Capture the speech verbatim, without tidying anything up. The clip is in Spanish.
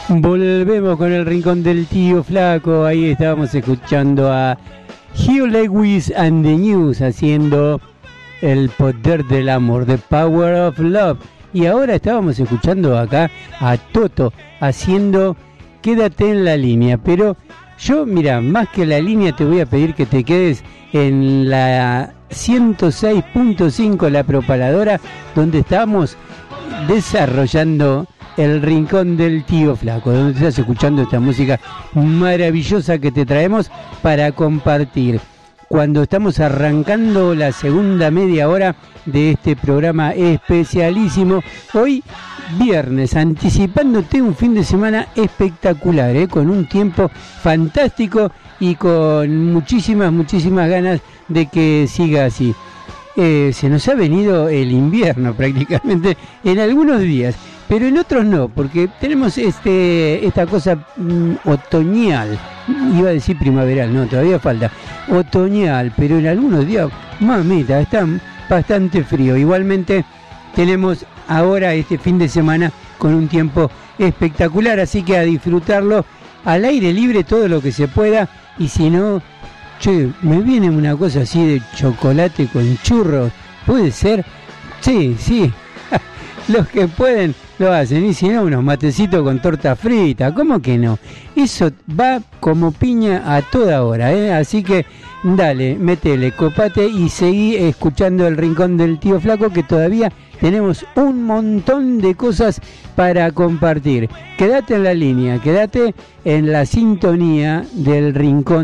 Volvemos con el rincón del tío flaco. Ahí estábamos escuchando a Hugh Lewis and the News haciendo El poder del amor, The Power of Love. Y ahora estábamos escuchando acá a Toto haciendo Quédate en la línea. Pero yo, mira, más que la línea te voy a pedir que te quedes en la ciento seis punto cinco, la propaladora, donde estamos desarrollando el rincón del tío flaco, donde estás escuchando esta música maravillosa que te traemos para compartir cuando estamos arrancando la segunda media hora de este programa especialísimo. Hoy viernes, anticipándote un fin de semana espectacular, ¿eh? Con un tiempo fantástico y con muchísimas, muchísimas ganas de que siga así. Eh, se nos ha venido el invierno prácticamente en algunos días, pero en otros no, porque tenemos este esta cosa mm, otoñal, iba a decir primaveral, no, todavía falta, otoñal, pero en algunos días, mamita, está bastante frío. Igualmente tenemos ahora este fin de semana con un tiempo espectacular, así que a disfrutarlo al aire libre todo lo que se pueda, y si no, che, me viene una cosa así de chocolate con churros, ¿puede ser? Sí, sí, los que pueden lo hacen, y si no, unos matecitos con torta frita, ¿cómo que no? Eso va como piña a toda hora, ¿eh? Así que dale, metele, copate y seguí escuchando el rincón del tío flaco, que todavía tenemos un montón de cosas para compartir. Quédate en la línea, quédate en la sintonía del rincón